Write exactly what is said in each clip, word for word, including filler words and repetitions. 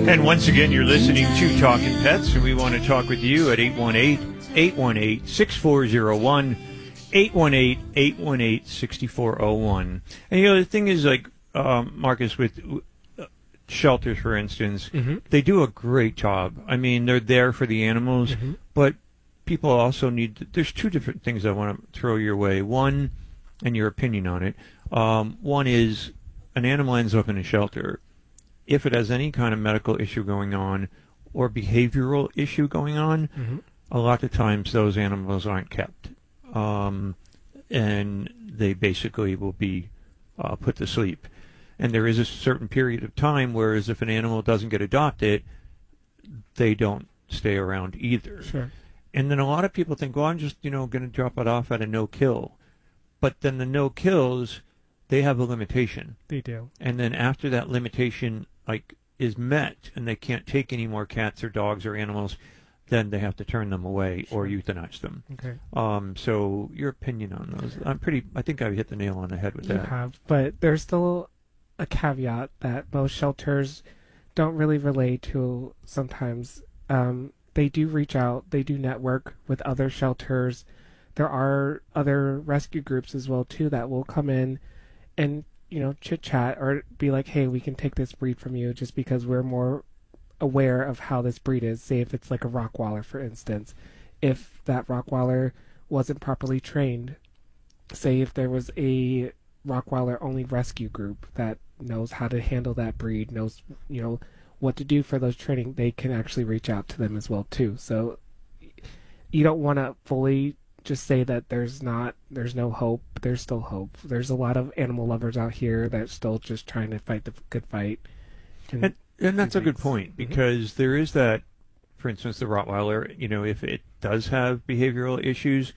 And once again, you're listening to Talking Pets, and we want to talk with you at eight one eight, eight one eight, six four zero one, eight one eight, eight one eight, six four zero one. And, you know, the thing is, like, um, Marcus, with uh, shelters, for instance, mm-hmm. they do a great job. I mean, they're there for the animals, mm-hmm. but people also need to, there's two different things I want to throw your way. One, and your opinion on it. Um, one is an animal ends up in a shelter. If it has any kind of medical issue going on or behavioral issue going on, mm-hmm. a lot of times those animals aren't kept. Um, and they basically will be uh, put to sleep. And there is a certain period of time, whereas if an animal doesn't get adopted, they don't stay around either. Sure. And then a lot of people think, well, I'm just, you know, going to drop it off at a no-kill. But then the no-kills, they have a limitation. They do. And then after that limitation, like, is met, and they can't take any more cats or dogs or animals, then they have to turn them away or euthanize them. Okay. Um, so your opinion on those? I'm pretty. I think I hit the nail on the head with you that. You have, but there's still a caveat that most shelters don't really relate to. Sometimes um, they do reach out. They do network with other shelters. There are other rescue groups as well too that will come in and, you know, chit chat or be like, hey, we can take this breed from you just because we're more aware of how this breed is. Say if it's like a Rottweiler, for instance, if that Rottweiler wasn't properly trained, say if there was a Rottweiler only rescue group that knows how to handle that breed, knows, you know, what to do for those training, they can actually reach out to them as well too. So you don't want to fully just say that there's not, there's no hope. There's still hope. There's a lot of animal lovers out here that still just trying to fight the good fight. And, and, and that's a good point, because mm-hmm. there is that, for instance, the Rottweiler, you know, if it does have behavioral issues,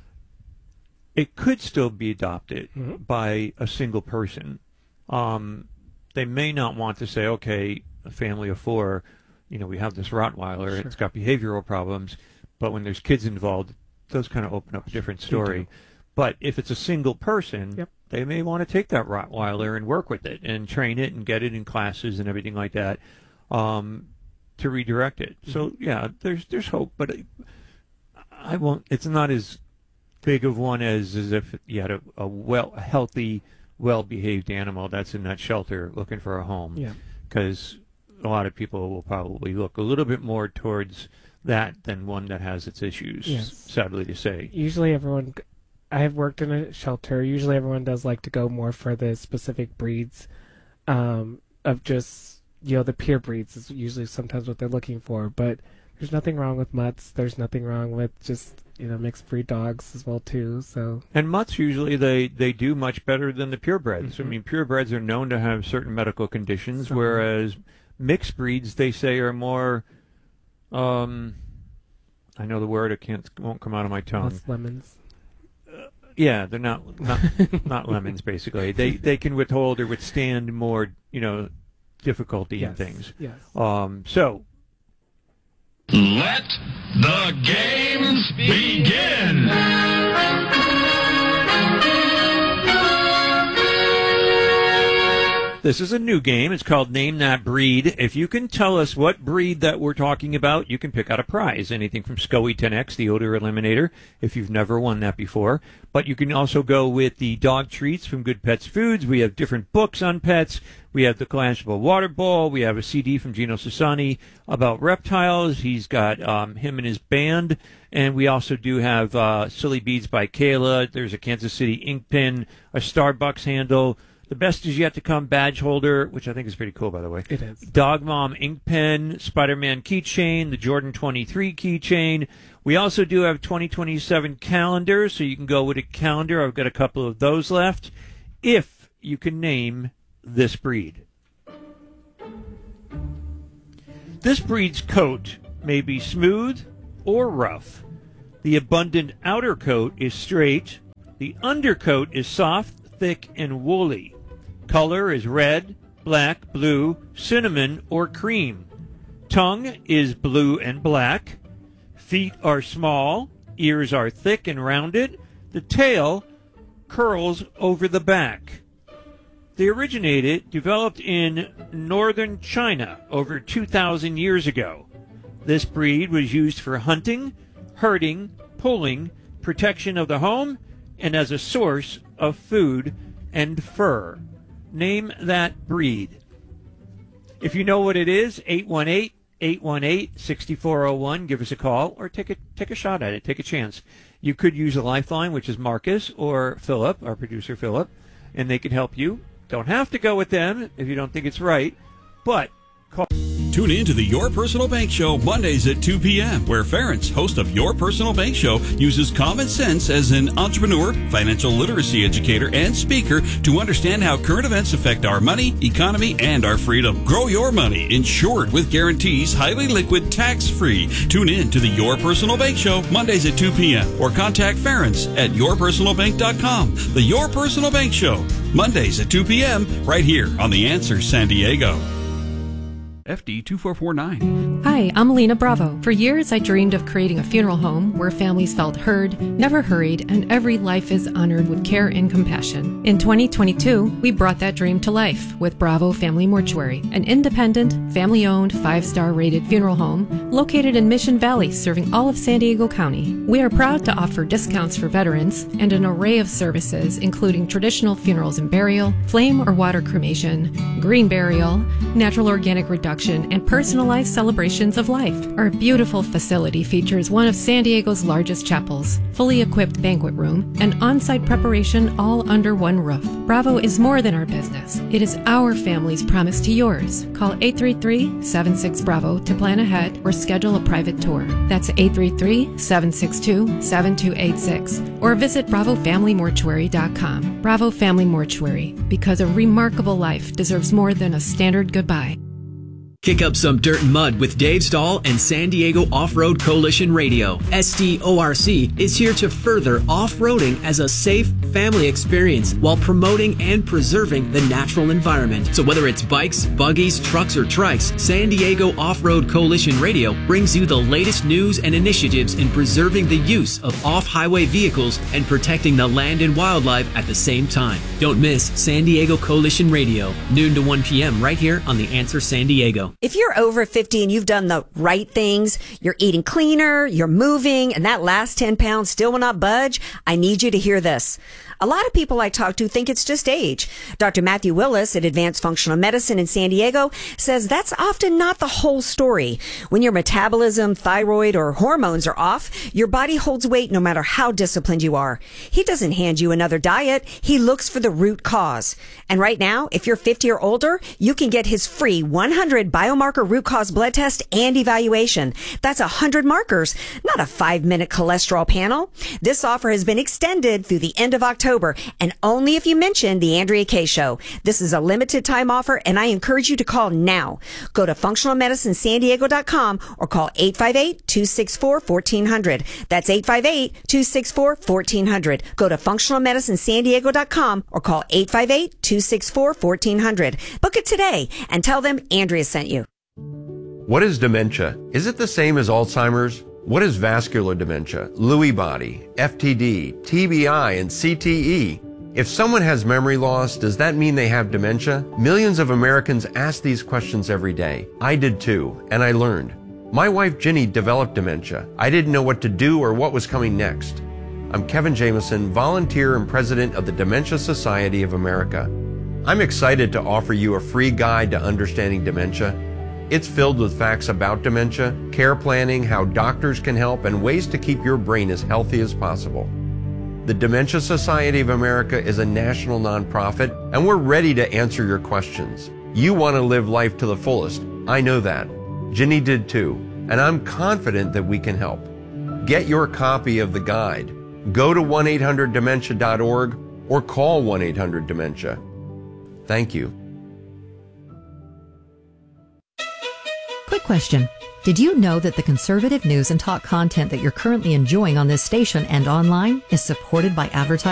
it could still be adopted mm-hmm. by a single person. Um, they may not want to say, okay, a family of four, you know, we have this Rottweiler, sure. it's got behavioral problems, but when there's kids involved, those kind of open up a different story. But if it's a single person, yep. they may want to take that Rottweiler and work with it and train it and get it in classes and everything like that um, to redirect it. Mm-hmm. So, yeah, there's there's hope, but I won't. It's not as big of one as, as if you had a, a well, a healthy, well-behaved animal that's in that shelter looking for a home. Yeah. Because a lot of people will probably look a little bit more towards that than one that has its issues, yes. sadly to say. Usually everyone, I have worked in a shelter, usually everyone does like to go more for the specific breeds um, of just, you know, the pure breeds is usually sometimes what they're looking for, but there's nothing wrong with mutts, there's nothing wrong with just, you know, mixed breed dogs as well too, so. And mutts usually, they, they do much better than the purebreds. Mm-hmm. I mean, purebreds are known to have certain medical conditions, so, whereas mixed breeds, they say, are more... Um, I know the word. It can't won't come out of my tongue. Less lemons. Uh, yeah, they're not not not lemons. Basically, they they can withhold or withstand more, you know, difficulty yes. and things. Yes. Um. So. Let the games begin. This is a new game. It's called Name That Breed. If you can tell us what breed that we're talking about, you can pick out a prize. Anything from Scully ten X, the odor eliminator, if you've never won that before. But you can also go with the dog treats from Good Pets Foods. We have different books on pets. We have the Colangelo Water Bowl. We have a C D from Gino Sassani about reptiles. He's got um, him and his band. And we also do have uh, Silly Beads by Kayla. There's a Kansas City ink pen, a Starbucks handle. The Best Is Yet to Come badge holder, which I think is pretty cool, by the way. It is. Dog Mom ink pen, Spider-Man keychain, the Jordan twenty-three keychain. We also do have twenty twenty-seven calendars, so you can go with a calendar. I've got a couple of those left. If you can name this breed. This breed's coat may be smooth or rough. The abundant outer coat is straight. The undercoat is soft, thick, and woolly. Color is red, black, blue, cinnamon, or cream. Tongue is blue and black. Feet are small. Ears are thick and rounded. The tail curls over the back. They originated, developed in northern China over two thousand years ago. This breed was used for hunting, herding, pulling, protection of the home, and as a source of food and fur. Name that breed. If you know what it is, eight one eight, eight one eight, six four zero one. Give us a call or take a, take a shot at it. Take a chance. You could use a lifeline, which is Marcus or Philip, our producer Philip, and they can help you. Don't have to go with them if you don't think it's right, but call. Tune in to the Your Personal Bank Show Mondays at two p.m., where Ference, host of Your Personal Bank Show, uses common sense as an entrepreneur, financial literacy educator, and speaker to understand how current events affect our money, economy, and our freedom. Grow your money, insured with guarantees, highly liquid, tax-free. Tune in to the Your Personal Bank Show Mondays at two p.m. or contact Ference at your personal bank dot com. The Your Personal Bank Show Mondays at two p.m. right here on The Answer San Diego. F D two four four nine. Hi, I'm Alina Bravo. For years, I dreamed of creating a funeral home where families felt heard, never hurried, and every life is honored with care and compassion. In twenty twenty-two, we brought that dream to life with Bravo Family Mortuary, an independent, family-owned, five-star rated funeral home located in Mission Valley, serving all of San Diego County. We are proud to offer discounts for veterans and an array of services, including traditional funerals and burial, flame or water cremation, green burial, natural organic reduction, and personalized celebrations of life. Our beautiful facility features one of San Diego's largest chapels, fully equipped banquet room, and on-site preparation all under one roof. Bravo is more than our business. It is our family's promise to yours. Call eight three three, seven six, Bravo to plan ahead or schedule a private tour. That's eight three three, seven six two, seven two eight six or visit bravo family mortuary dot com. Bravo Family Mortuary, because a remarkable life deserves more than a standard goodbye. Kick up some dirt and mud with Dave Stahl and San Diego Off-Road Coalition Radio. S D O R C is here to further off-roading as a safe family experience while promoting and preserving the natural environment. So whether it's bikes, buggies, trucks, or trikes, San Diego Off-Road Coalition Radio brings you the latest news and initiatives in preserving the use of off-highway vehicles and protecting the land and wildlife at the same time. Don't miss San Diego Coalition Radio, noon to one p.m. right here on The Answer San Diego. If you're over fifty and you've done the right things, you're eating cleaner, you're moving, and that last ten pounds still will not budge, I need you to hear this. A lot of people I talk to think it's just age. Doctor Matthew Willis at Advanced Functional Medicine in San Diego says that's often not the whole story. When your metabolism, thyroid, or hormones are off, your body holds weight no matter how disciplined you are. He doesn't hand you another diet. He looks for the root cause. And right now, if you're fifty or older, you can get his free one hundred biomarker root cause blood test and evaluation. That's one hundred markers, not a five-minute cholesterol panel. This offer has been extended through the end of October, and only if you mention the Andrea Kaye Show. This is a limited time offer, and I encourage you to call now. Go to functional medicine san diego dot com or call eight five eight, two six four, one four zero zero. That's eight five eight, two six four, one four zero zero. Go to functional medicine san diego dot com or call eight five eight, two six four, one four zero zero. Book it today and tell them Andrea sent you. What is dementia? Is it the same as Alzheimer's? What is vascular dementia, Lewy body, F T D, T B I, and C T E? If someone has memory loss, does that mean they have dementia? Millions of Americans ask these questions every day. I did too, and I learned. My wife Ginny developed dementia. I didn't know what to do or what was coming next. I'm Kevin Jameson, volunteer and president of the Dementia Society of America. I'm excited to offer you a free guide to understanding dementia. It's filled with facts about dementia, care planning, how doctors can help, and ways to keep your brain as healthy as possible. The Dementia Society of America is a national nonprofit, and we're ready to answer your questions. You want to live life to the fullest. I know that. Ginny did too, and I'm confident that we can help. Get your copy of the guide. Go to one eight hundred dementia dot org or call one eight hundred dementia. Thank you. Quick question. Did you know that the conservative news and talk content that you're currently enjoying on this station and online is supported by advertising?